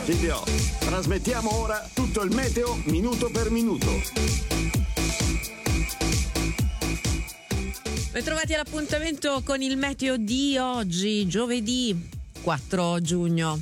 Video, trasmettiamo ora tutto il meteo minuto per minuto. Bentrovati all'appuntamento con il meteo di oggi, giovedì 4 giugno.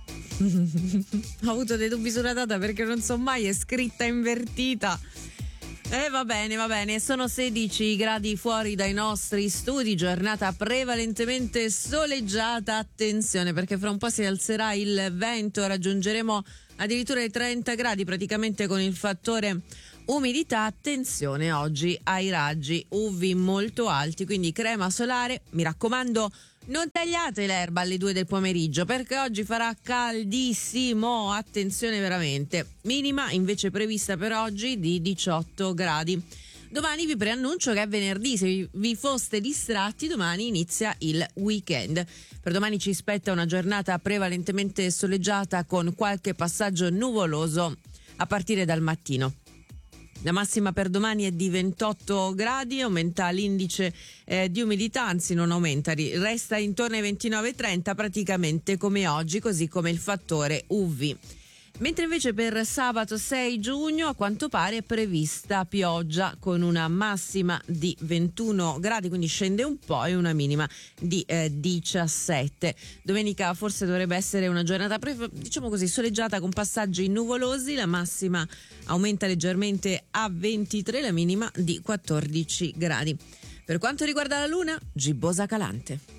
Ho avuto dei dubbi sulla data perché non so mai, è scritta invertita. Va bene, sono 16 gradi fuori dai nostri studi, giornata prevalentemente soleggiata, attenzione perché fra un po' si alzerà il vento, raggiungeremo addirittura i 30 gradi praticamente con il fattore umidità, attenzione oggi ai raggi UV molto alti, quindi crema solare, mi raccomando non tagliate l'erba alle 2 del pomeriggio perché oggi farà caldissimo, attenzione veramente. Minima invece prevista per oggi di 18 gradi. Domani vi preannuncio che è venerdì, se vi foste distratti domani inizia il weekend. Per domani ci aspetta una giornata prevalentemente soleggiata con qualche passaggio nuvoloso a partire dal mattino. La massima per domani è di 28 gradi, aumenta l'indice di umidità, anzi non aumenta, resta intorno ai 29-30 praticamente come oggi, così come il fattore UV. Mentre invece per sabato 6 giugno a quanto pare è prevista pioggia con una massima di 21 gradi, quindi scende un po', e una minima di 17. Domenica forse dovrebbe essere una giornata diciamo così soleggiata con passaggi nuvolosi, la massima aumenta leggermente a 23, la minima di 14 gradi. Per quanto riguarda la luna, gibbosa calante.